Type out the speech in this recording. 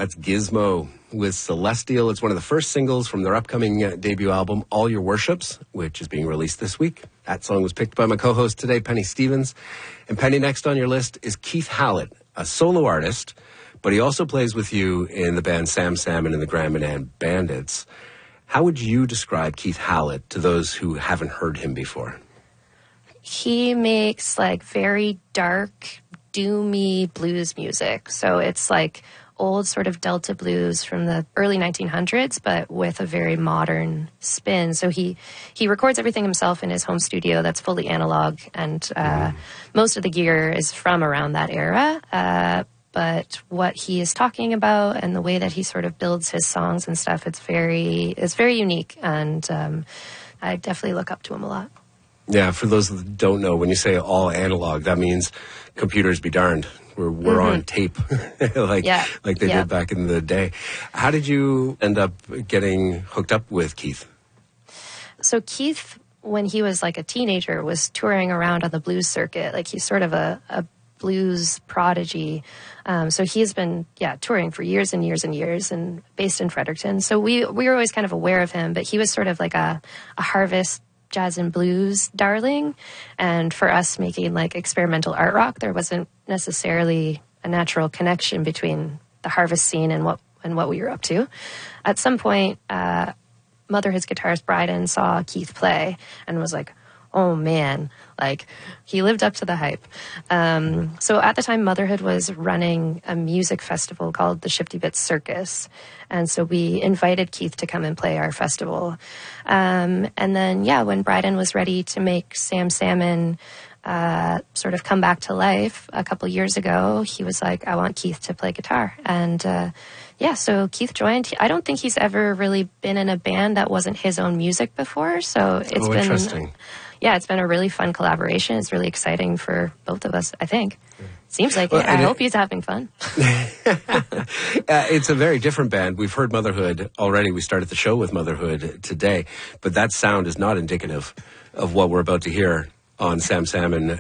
That's Gizmo with Celestial. It's one of the first singles from their upcoming debut album, All Your Worships, which is being released this week. That song was picked by my co-host today, Penny Stevens. And Penny, next on your list is Keith Hallett, a solo artist, but he also plays with you in the band Sam Salmon and the Grand Manan Bandits. How would you describe Keith Hallett to those who haven't heard him before? He makes like very dark, doomy blues music. So it's like old sort of Delta blues from the early 1900s, but with a very modern spin. So he records everything himself in his home studio that's fully analog, and most of the gear is from around that era. But what he is talking about and the way that he sort of builds his songs and stuff, it's very unique, and I definitely look up to him a lot. Yeah, for those that don't know, when you say all analog, that means computers be darned. We're on tape, like they did back in the day. How did you end up getting hooked up with Keith? So Keith, when he was like a teenager, was touring around on the blues circuit. Like he's sort of a blues prodigy. So he's been touring for years and years and years, and based in Fredericton. So we were always kind of aware of him, but he was sort of like a Harvest jazz and blues darling, and for us making like experimental art rock, there wasn't necessarily a natural connection between the Harvest scene and what we were up to. At some point, Motherhood's guitarist Bryden saw Keith play and was like, oh man, like he lived up to the hype. So at the time, Motherhood was running a music festival called the Shifty Bits Circus. And so we invited Keith to come and play our festival. And then, when Bryden was ready to make Sam Salmon sort of come back to life a couple years ago, he was like, I want Keith to play guitar. And so Keith joined. I don't think he's ever really been in a band that wasn't his own music before. So it's been interesting. It's been a really fun collaboration. It's really exciting for both of us, I think. Seems like it. I hope he's having fun. It's a very different band. We've heard Motherhood already. We started the show with Motherhood today, but that sound is not indicative of what we're about to hear on Sam Salmon